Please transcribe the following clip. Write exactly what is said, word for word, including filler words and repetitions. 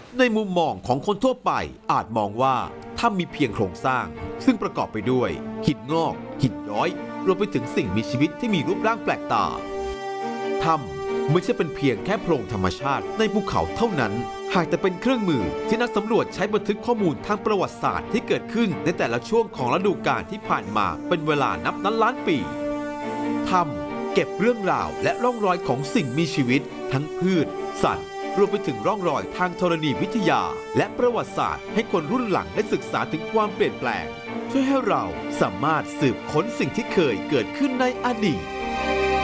ในมุมมองของคนทั่วไปอาจมองว่าถ้ำมีเพียงโครงสร้างซึ่งประกอบไปด้วยหินงอกหินย้อยรวมไปถึงสิ่งมีชีวิตที่มีรูปร่างแปลกตาถ้ำไม่ใช่เป็นเพียงแค่โพรงธรรมชาติในภูเขาเท่านั้นหากแต่เป็นเครื่องมือที่นักสำรวจใช้บันทึกข้อมูลทางประวัติศาสตร์ที่เกิดขึ้นในแต่ละช่วงของฤดูกาลที่ผ่านมาเป็นเวลานับล้านล้านปีถ้ำเก็บเรื่องราวและร่องรอยของสิ่งมีชีวิตทั้งพืชสัตว์รวมไปถึงร่องรอยทางธรณีวิทยาและประวัติศาสตร์ให้คนรุ่นหลังได้ศึกษาถึงความเปลี่ยนแปลงช่วยให้เราสามารถสืบค้นสิ่งที่เคยเกิดขึ้นในอดีต